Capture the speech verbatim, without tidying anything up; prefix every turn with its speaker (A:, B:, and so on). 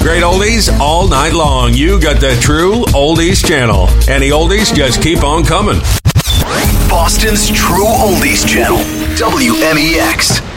A: Great oldies all night long. You got the true oldies channel. Any oldies, just keep on coming.
B: Boston's true oldies channel, W M E X.